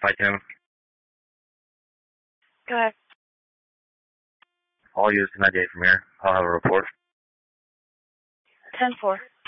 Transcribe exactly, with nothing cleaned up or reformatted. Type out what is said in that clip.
Hi, Tim. Go ahead. I'll use ten ninety-eight from here. I'll have a report. ten four.